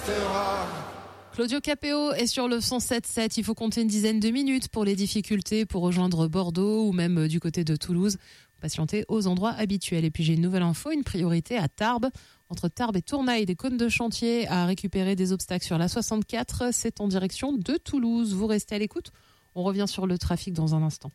restera. Claudio Capéo est sur le 107.7. Il faut compter une dizaine de minutes pour les difficultés pour rejoindre Bordeaux ou même du côté de Toulouse. Patienter aux endroits habituels. Et puis j'ai une nouvelle info, une priorité à Tarbes. Entre Tarbes et Tournaille, des cônes de chantier à récupérer des obstacles sur la 64. C'est en direction de Toulouse. Vous restez à l'écoute. On revient sur le trafic dans un instant.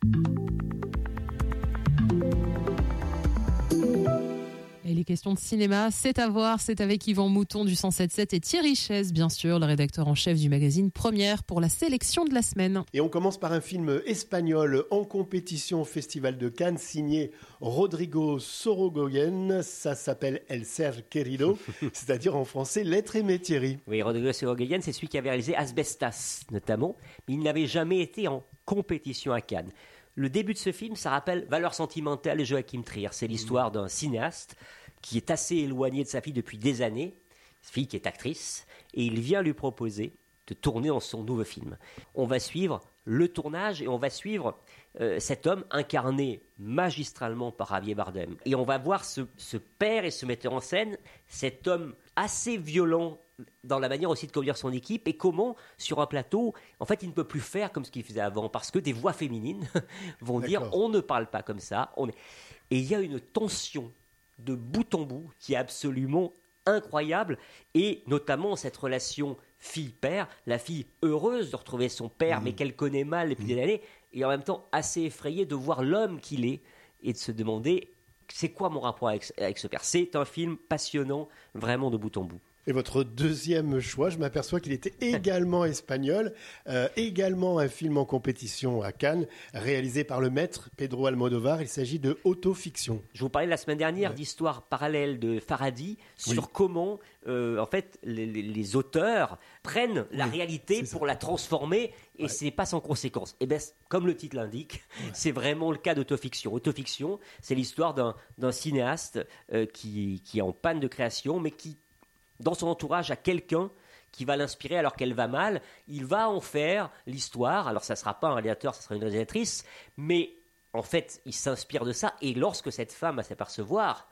Et les questions de cinéma, c'est à voir, c'est avec Yvan Mouton du 107.7 et Thierry Chaise, bien sûr, le rédacteur en chef du magazine Première pour la sélection de la semaine. Et on commence par un film espagnol en compétition au Festival de Cannes, signé Rodrigo Sorogoyen. Ça s'appelle El Ser Querido, c'est-à-dire en français L'être aimé, Thierry. Oui, Rodrigo Sorogoyen, c'est celui qui avait réalisé Asbestas, notamment, mais il n'avait jamais été en compétition à Cannes. Le début de ce film, ça rappelle Valeurs sentimentales de Joachim Trier. C'est l'histoire d'un cinéaste qui est assez éloigné de sa fille depuis des années, fille qui est actrice, et il vient lui proposer de tourner dans son nouveau film. On va suivre le tournage et on va suivre cet homme incarné magistralement par Javier Bardem. Et on va voir ce père et ce metteur en scène, cet homme assez violent dans la manière aussi de conduire son équipe et comment, sur un plateau, en fait, il ne peut plus faire comme ce qu'il faisait avant parce que des voix féminines vont dire on ne parle pas comme ça. Et il y a une tension de bout en bout qui est absolument incroyable et notamment cette relation fille-père, la fille heureuse de retrouver son père mais qu'elle connaît mal depuis des années et en même temps assez effrayée de voir l'homme qu'il est et de se demander c'est quoi mon rapport avec ce père. C'est un film passionnant, vraiment de bout en bout. Et votre deuxième choix, je m'aperçois qu'il était également espagnol, également un film en compétition à Cannes, réalisé par le maître Pedro Almodóvar. Il s'agit de Autofiction. Je vous parlais la semaine dernière d'histoires parallèles de Faraday sur comment, en fait, les auteurs prennent la réalité pour la transformer et c'est pas sans conséquence. Et bien, comme le titre l'indique, c'est vraiment le cas d'Autofiction. Autofiction, c'est l'histoire d'un cinéaste qui est en panne de création, mais qui dans son entourage à quelqu'un qui va l'inspirer alors qu'elle va mal, il va en faire l'histoire. Alors ça ne sera pas un réalisateur, ça sera une réalisatrice, mais en fait il s'inspire de ça et lorsque cette femme va s'apercevoir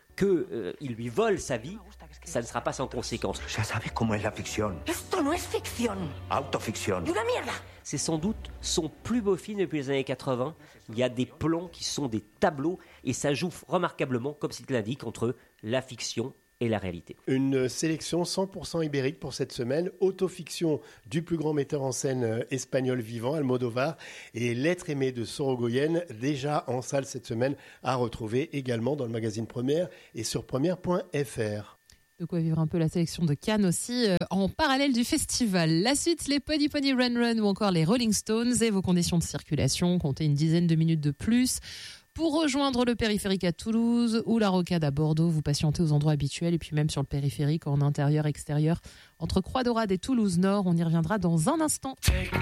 qu'il lui vole sa vie, ça ne sera pas sans conséquence. Ya sabes cómo es la ficción. Esto no es ficción. Autoficción. ¡Una mierda! C'est sans doute son plus beau film depuis les années 80. Il y a des plans qui sont des tableaux et ça joue remarquablement, comme il l'indique, entre la fiction et la réalité. Une sélection 100% ibérique pour cette semaine, Autofiction du plus grand metteur en scène espagnol vivant, Almodóvar, et L'être aimé de Sorogoyen, déjà en salle cette semaine, à retrouver également dans le magazine Première et sur première.fr. De quoi vivre un peu la sélection de Cannes aussi en parallèle du festival. La suite, les Pony Pony Run Run ou encore les Rolling Stones et vos conditions de circulation, comptez une dizaine de minutes de plus. Pour rejoindre le périphérique à Toulouse ou la Rocade à Bordeaux, vous patientez aux endroits habituels et puis même sur le périphérique en intérieur, extérieur, entre Croix-Daurade et Toulouse-Nord. On y reviendra dans un instant.